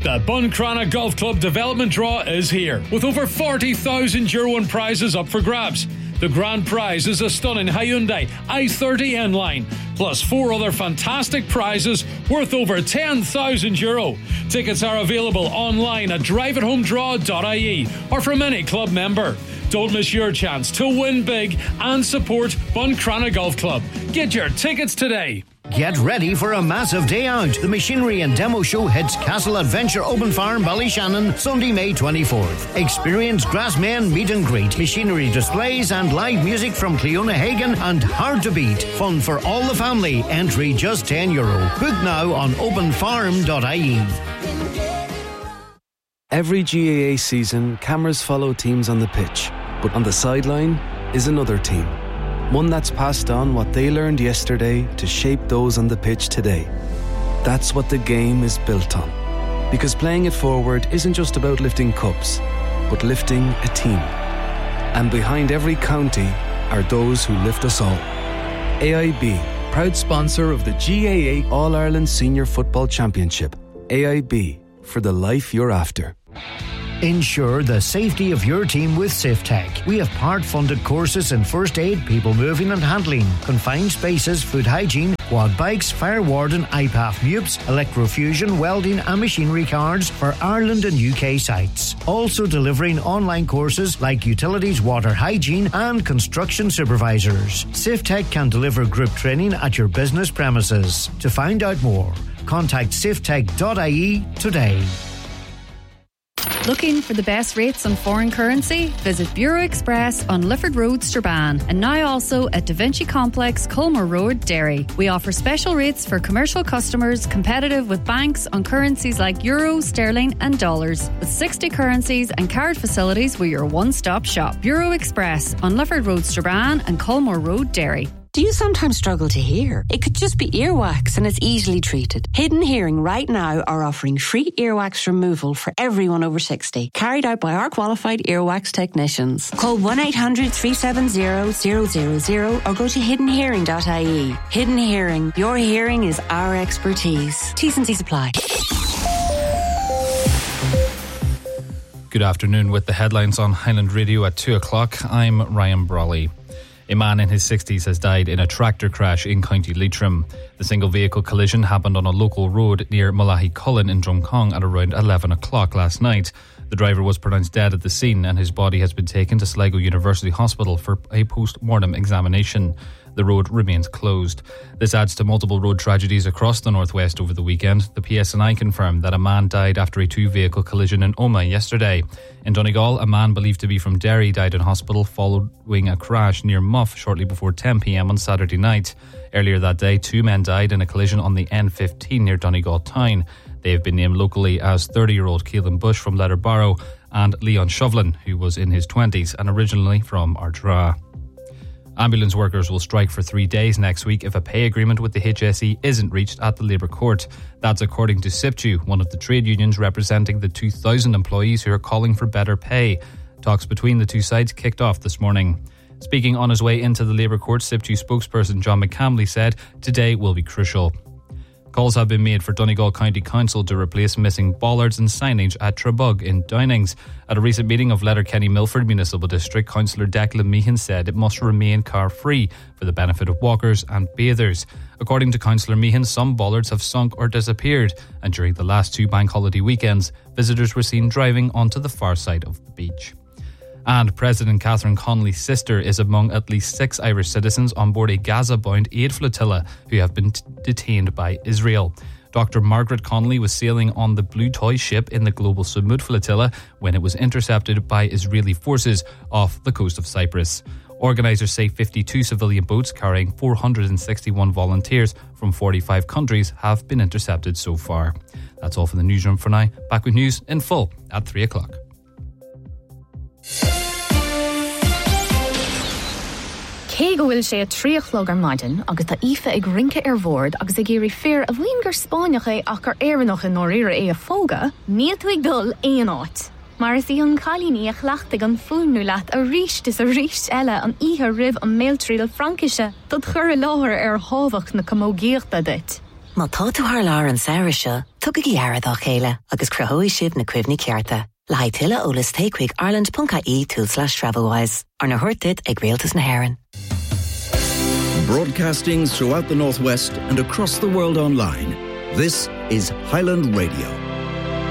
The Buncrana Golf Club Development Draw is here, with over €40,000 in prizes up for grabs. The grand prize is a stunning Hyundai i30 N-Line, plus 4 other fantastic prizes worth over €10,000. Tickets are available online at driveathomedraw.ie or from any club member. Don't miss your chance to win big and support Buncrana Golf Club. Get your tickets today. Get ready for a massive day out. The Machinery and Demo Show hits Castle Adventure Open Farm, Ballyshannon, Sunday, May 24th. Experience Grassmen meet and greet, machinery displays and live music from Cleona Hagan and Hard to Beat. Fun for all the family. Entry just €10. Book now on openfarm.ie. Every GAA season, cameras follow teams on the pitch, but on the sideline is another team. One that's passed on what they learned yesterday to shape those on the pitch today. That's what the game is built on. Because playing it forward isn't just about lifting cups, but lifting a team. And behind every county are those who lift us all. AIB, proud sponsor of the GAA All-Ireland Senior Football Championship. AIB, for the life you're after. Ensure the safety of your team with SafeTech. We have part-funded courses in first aid, people moving and handling, confined spaces, food hygiene, quad bikes, fire warden, iPath MUPS, electrofusion, welding and machinery cards for Ireland and UK sites. Also delivering online courses like utilities, water hygiene and construction supervisors. SafeTech can deliver group training at your business premises. To find out more, contact safetech.ie today. Looking for the best rates on foreign currency? Visit Bureau Express on Lifford Road, Strabane, and now also at Da Vinci Complex, Colmore Road, Derry. We offer special rates for commercial customers, competitive with banks on currencies like euro, sterling and dollars. With 60 currencies and card facilities, we're your one-stop shop. Bureau Express on Lifford Road, Strabane and Colmore Road, Derry. Do you sometimes struggle to hear? It could just be earwax and it's easily treated. Hidden Hearing right now are offering free earwax removal for everyone over 60, carried out by our qualified earwax technicians. Call 1-800-370-000 or go to hiddenhearing.ie. Hidden Hearing, your hearing is our expertise. T's and C's apply. Good afternoon with the headlines on Highland Radio at 2 o'clock. I'm Ryan Brawley. A man in his 60s has died in a tractor crash in County Leitrim. The single vehicle collision happened on a local road near Malahi Cullen in Drumcong at around 11 o'clock last night. The driver was pronounced dead at the scene and his body has been taken to Sligo University Hospital for a post-mortem examination. The road remains closed. This adds to multiple road tragedies across the northwest over the weekend. The PSNI confirmed that a man died after a two-vehicle collision in Omagh yesterday. In Donegal, a man believed to be from Derry died in hospital following a crash near Muff shortly before 10 p.m. on Saturday night. Earlier that day, 2 men died in a collision on the N15 near Donegal town. They have been named locally as 30-year-old Keelan Bush from Letterbarrow and Leon Shovlin, who was in his 20s and originally from Ardra. Ambulance workers will strike for 3 days next week if a pay agreement with the HSE isn't reached at the Labour Court. That's according to SIPTU, one of the trade unions representing the 2,000 employees who are calling for better pay. Talks between the two sides kicked off this morning. Speaking on his way into the Labour Court, SIPTU spokesperson John McCamley said, "Today will be crucial." Calls have been made for Donegal County Council to replace missing bollards and signage at Trebug in Downings. At a recent meeting of Letterkenny Milford Municipal District, Councillor Declan Meehan said it must remain car-free for the benefit of walkers and bathers. According to Councillor Meehan, some bollards have sunk or disappeared, and during the last 2 bank holiday weekends, visitors were seen driving onto the far side of the beach. And President Catherine Connolly's sister is among at least 6 Irish citizens on board a Gaza-bound aid flotilla who have been detained by Israel. Dr. Margaret Connolly was sailing on the Blue Toy ship in the Global Sumud flotilla when it was intercepted by Israeli forces off the coast of Cyprus. Organisers say 52 civilian boats carrying 461 volunteers from 45 countries have been intercepted so far. That's all from the newsroom for now. Back with news in full at 3 o'clock. Cé go bhfuil sé a tríochlog ar maidin agus tá ife ag rinke ar bhord agus ag géirí fear a bhíon gur Spáineach ach gur éireannach in nóiríre é a fóga, níl tú ag dul éon áit. Mar is í an chalíní a chhlaachtaigh an fúnú leat a ríist is a ríist eile an ihe ribh an méiltríal Frankise dod chur a láthar ar hábhacht na comógéachta dit. Má tá tú haar lár an saoire seo, tugad giarra dá chéile agus cruthóidh sibh na cuimhní cearta. Le haid tuile ólas takechuig ireland.ie/Travelwise ar na huirtead ag Réaltas na Héireann. Broadcasting throughout the Northwest and across the world online. This is Highland Radio.